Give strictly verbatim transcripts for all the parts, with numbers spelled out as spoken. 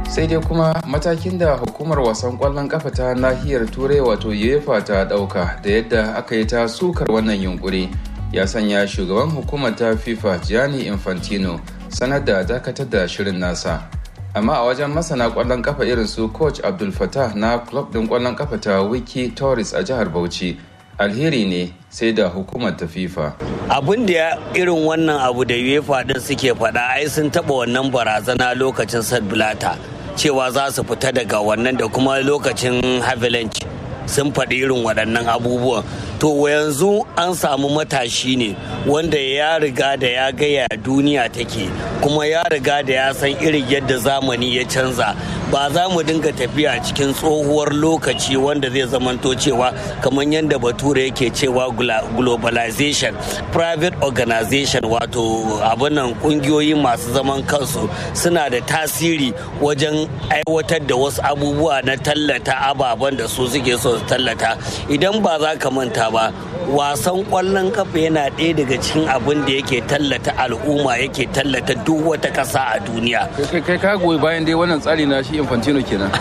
sai dai kuma matakin da hukumar wasan kwallon kafa ta nahiyar turai wato UEFA ta dauka da yadda aka yi ta sukar wannan yunkuri ya sanya shugaban hukumar ta FIFA Gianni Infantino sanar da dakatar da shirin nasa. Amma a wajen masana kwallon kafa irin su coach Abdul Fattah na club din kwallon kafa ta Wiki Tourist a jihar Bauchi, alheri ne sai da hukumar ta FIFA. Abin da irin wannan abu da UEFA din suke faɗa ai sun taɓa wannan barazana lokacin Sepp Blatter cewa za su fita daga wannan da kuma lokacin Havelange sun faɗi irin waɗannan abubuwan. To yanzu an samu matashi ne wanda ya riga da ya gaya duniya take kuma ya riga da ya san irin yadda zamani ya canza. Ba za mu dinga tafiya cikin tsohuwar lokaci wanda zai zamanto cewa kamar yadda bature yake cewa globalization, private organization, wato abinan kungiyoyi masu zaman kansu suna da tasiri wajen aiwatar da wasu abubuwa na tallata ababen da su suke so su tallata. Idan ba za ka manta ba, wasan kwallon kafa yana ɗaya daga cikin abin da yake tallata al'umma, yake tallata duk wata ƙasa a duniya. Kai ka goyi bayan dai wannan tsari na shi Infantino kenan.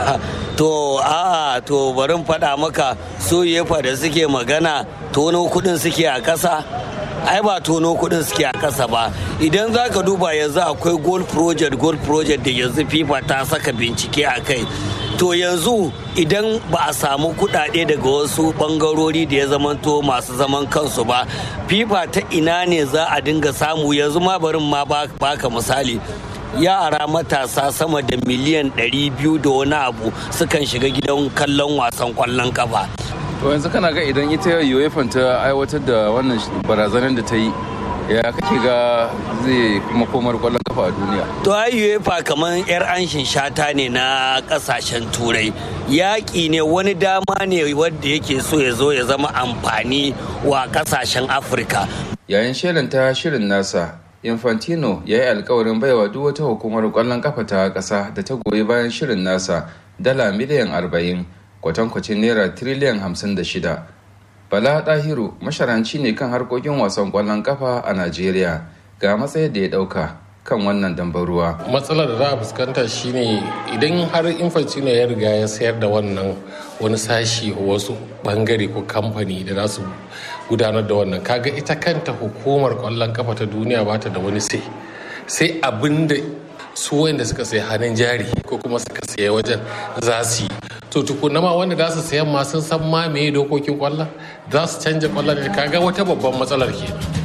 To a to bari in faɗa maka, su UEFA da suke magana tono kuɗin suke a ƙasa. Ai ba tono kuɗin suke a ƙasa ba. Idan za ka duba yanzu akwai gold project gold project da yanzu FIFA ta saka bincike a kai. To yanzu idan ba a samu kuɗaɗe daga wasu ɓangarori da ya zamanto masu zaman kansu ba, FIFA ta ina ne za a dinga samu? Yanzu ma barin ma baka misali, yara matasa sama da miliyan ɗari biyu da wani abu sukan shiga gidan kallon wasan kwallon kafa. To yanzu kana ga idan ita UEFA ta aiwatar da wannan barazanar da ta yi, ya kake ga zai kuma komar kwallon kafa a duniya? To ai UEFA kamar yar anshin shata ne na kasashen turai. Yaƙi ne, wani dama ne wanda yake so ya zo ya zama amfani wa kasashen Afirka. Yayin shelanta shirin nasa, Infantino ya yi alkawarin baiwa duk wata hukumar kwallon kafa ta ƙasa da ta goyi bayan shirin nasa dala miliyan arba'in, kwatankwacin naira tiriliyan hamsin da shida. Bala Dahiru masharanci ne kan harkokin wasan kwallon kafa a Najeriya, ga matsayin da ya dauka kan wannan dambaruwa. Matsalar da za a fuskanta shine idan har Infantino ya riga ya sayar da wannan wani sashi wasu bangare ko kamfani da za su gudanar da wannan, kaga ita kanta hukumar kwallon kafa ta duniya ba ta da wani sai sai abinda su wanda suka sayi hannun jari ko kuma suka sayi wajen za su yi. To tukuna ma wanda za su sayan ma sun san ma meye dokokin kwallon, za su canja kwallon, kaga wata babban matsalar kenan.